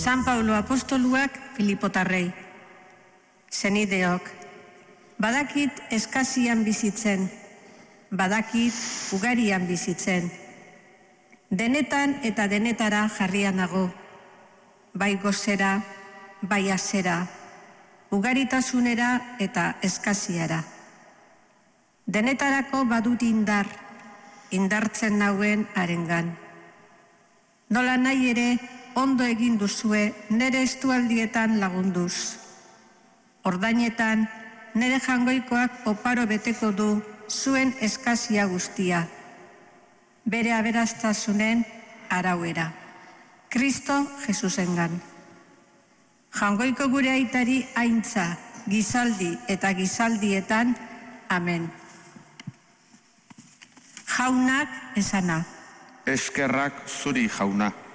San Paulo apostoluak Filipotarrei. Senideok, badakit eskasian bizitzen, badakit ugarian bizitzen. Denetan eta denetara jarria nago, bai gozera, bai azera, ugaritasunera eta eskasiara. Denetarako badut indar, indartzen nauen arengan. Nola nahi ere ondo egin duzue nere estualdietan lagunduz. Ordainetan nere jangoikoak oparo beteko du zuen eskasia guztia. Bere aberastasunen arauera. Kristo Jesusengan. Jangoiko gure aitari aintza, gizaldi eta gizaldietan, amen. Jaunak esana. Eskerrak zuri, jauna.